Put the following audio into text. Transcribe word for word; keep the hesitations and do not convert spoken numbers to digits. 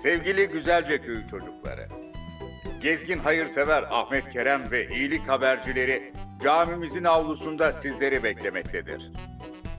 Sevgili Güzelceköy çocukları, gezgin hayırsever Ahmet Kerem ve iyilik habercileri camimizin avlusunda sizleri beklemektedir.